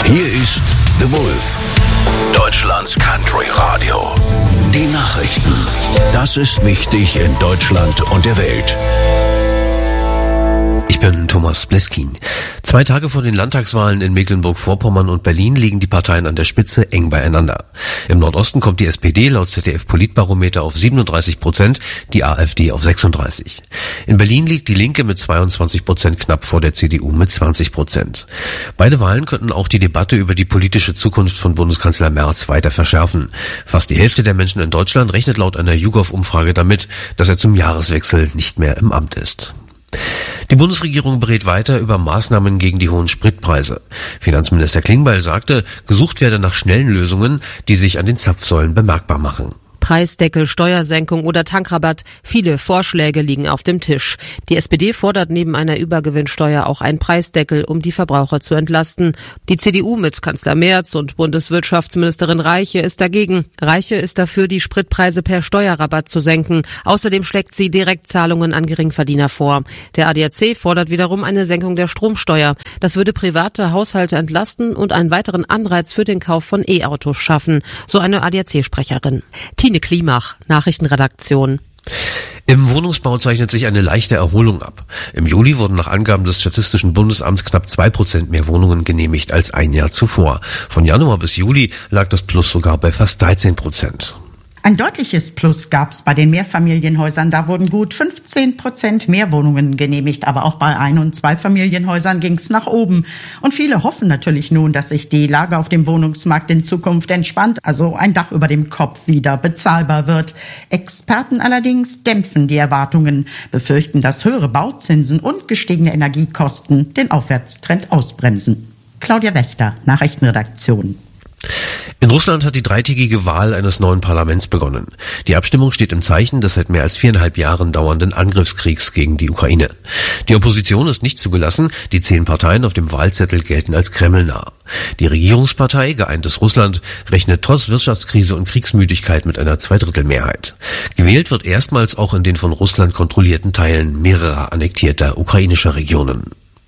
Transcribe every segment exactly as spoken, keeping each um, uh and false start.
Hier ist The Wolf, Deutschlands Country Radio. Die Nachrichten. Das ist wichtig in Deutschland und der Welt. Ich bin Thomas Bleskin. Zwei Tage vor den Landtagswahlen in Mecklenburg-Vorpommern und Berlin liegen die Parteien an der Spitze eng beieinander. Im Nordosten kommt die S P D laut Z D F-Politbarometer auf siebenunddreißig Prozent, die AfD auf sechsunddreißig. In Berlin liegt die Linke mit zweiundzwanzig Prozent knapp vor der C D U mit zwanzig Prozent. Beide Wahlen könnten auch die Debatte über die politische Zukunft von Bundeskanzler Merz weiter verschärfen. Fast die Hälfte der Menschen in Deutschland rechnet laut einer YouGov-Umfrage damit, dass er zum Jahreswechsel nicht mehr im Amt ist. Die Bundesregierung berät weiter über Maßnahmen gegen die hohen Spritpreise. Finanzminister Klingbeil sagte, gesucht werde nach schnellen Lösungen, die sich an den Zapfsäulen bemerkbar machen. Preisdeckel, Steuersenkung oder Tankrabatt. Viele Vorschläge liegen auf dem Tisch. Die S P D fordert neben einer Übergewinnsteuer auch einen Preisdeckel, um die Verbraucher zu entlasten. Die C D U mit Kanzler Merz und Bundeswirtschaftsministerin Reiche ist dagegen. Reiche ist dafür, die Spritpreise per Steuerrabatt zu senken. Außerdem schlägt sie Direktzahlungen an Geringverdiener vor. Der A D A C fordert wiederum eine Senkung der Stromsteuer. Das würde private Haushalte entlasten und einen weiteren Anreiz für den Kauf von E-Autos schaffen, so eine A D A C-Sprecherin. Tine Klimach, Nachrichtenredaktion. Im Wohnungsbau zeichnet sich eine leichte Erholung ab. Im Juli wurden nach Angaben des Statistischen Bundesamts knapp zwei Prozent mehr Wohnungen genehmigt als ein Jahr zuvor. Von Januar bis Juli lag das Plus sogar bei fast dreizehn Prozent. Ein deutliches Plus gab es bei den Mehrfamilienhäusern. Da wurden gut fünfzehn Prozent mehr Wohnungen genehmigt. Aber auch bei Ein- und Zweifamilienhäusern ging es nach oben. Und viele hoffen natürlich nun, dass sich die Lage auf dem Wohnungsmarkt in Zukunft entspannt, also ein Dach über dem Kopf wieder bezahlbar wird. Experten allerdings dämpfen die Erwartungen, befürchten, dass höhere Bauzinsen und gestiegene Energiekosten den Aufwärtstrend ausbremsen. Claudia Wächter, Nachrichtenredaktion. In Russland hat die dreitägige Wahl eines neuen Parlaments begonnen. Die Abstimmung steht im Zeichen des seit mehr als viereinhalb Jahren dauernden Angriffskriegs gegen die Ukraine. Die Opposition ist nicht zugelassen, die zehn Parteien auf dem Wahlzettel gelten als kremlnah. Die Regierungspartei Geeintes Russland rechnet trotz Wirtschaftskrise und Kriegsmüdigkeit mit einer Zweidrittelmehrheit. Gewählt wird erstmals auch in den von Russland kontrollierten Teilen mehrerer annektierter ukrainischer Regionen.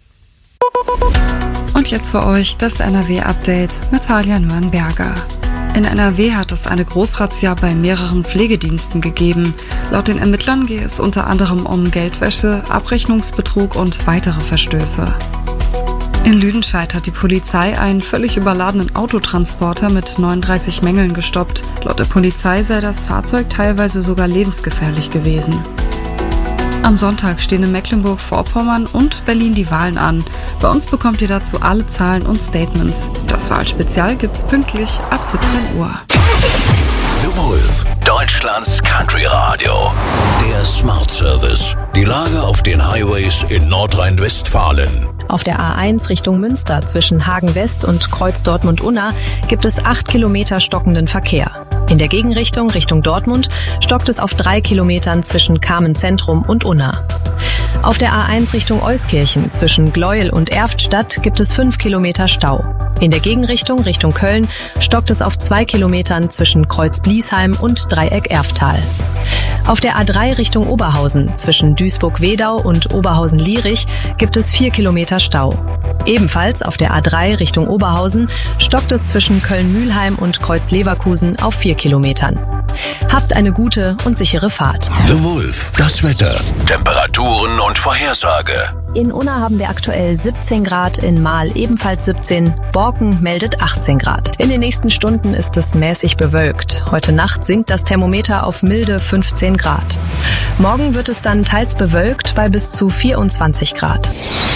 Und jetzt für euch das N R W-Update mit Talia Nürnberger. In N R W hat es eine Großrazzia bei mehreren Pflegediensten gegeben. Laut den Ermittlern geht es unter anderem um Geldwäsche, Abrechnungsbetrug und weitere Verstöße. In Lüdenscheid hat die Polizei einen völlig überladenen Autotransporter mit neununddreißig Mängeln gestoppt. Laut der Polizei sei das Fahrzeug teilweise sogar lebensgefährlich gewesen. Am Sonntag stehen in Mecklenburg-Vorpommern und Berlin die Wahlen an. Bei uns bekommt ihr dazu alle Zahlen und Statements. Das Wahlspezial gibt's pünktlich ab siebzehn Uhr. The Wolf, Deutschlands Country Radio. Der Smart Service. Die Lage auf den Highways in Nordrhein-Westfalen. Auf der A eins Richtung Münster zwischen Hagen West und Kreuz Dortmund-Unna gibt es acht Kilometer stockenden Verkehr. In der Gegenrichtung Richtung Dortmund stockt es auf drei Kilometern zwischen Kamen Zentrum und Unna. Auf der A eins Richtung Euskirchen zwischen Gleuel und Erftstadt gibt es fünf Kilometer Stau. In der Gegenrichtung Richtung Köln stockt es auf zwei Kilometern zwischen Kreuz Bliesheim und Dreieck Erftal. Auf der A drei Richtung Oberhausen zwischen Duisburg-Wedau und Oberhausen-Lierich gibt es vier Kilometer Stau. Ebenfalls auf der A drei Richtung Oberhausen stockt es zwischen Köln-Mühlheim und Kreuz-Leverkusen auf vier Kilometern. Habt eine gute und sichere Fahrt. The Wolf, das Wetter, Temperaturen und Vorhersage. In Unna haben wir aktuell siebzehn Grad, in Mahl ebenfalls siebzehn, Borken meldet achtzehn Grad. In den nächsten Stunden ist es mäßig bewölkt. Heute Nacht sinkt das Thermometer auf milde fünfzehn Grad. Morgen wird es dann teils bewölkt bei bis zu vierundzwanzig Grad.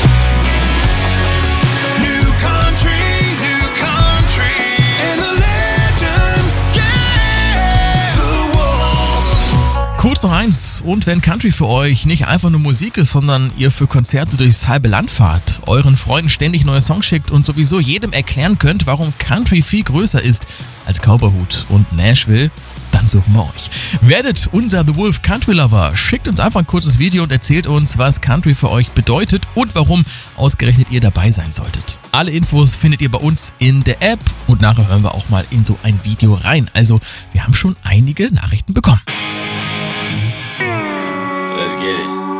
Kurz noch eins, und wenn Country für euch nicht einfach nur Musik ist, sondern ihr für Konzerte durchs halbe Land fahrt, euren Freunden ständig neue Songs schickt und sowieso jedem erklären könnt, warum Country viel größer ist als Cowboyhut und Nashville, dann suchen wir euch. Werdet unser The Wolf Country Lover, schickt uns einfach ein kurzes Video und erzählt uns, was Country für euch bedeutet und warum ausgerechnet ihr dabei sein solltet. Alle Infos findet ihr bei uns in der App und nachher hören wir auch mal in so ein Video rein. Also wir haben schon einige Nachrichten bekommen.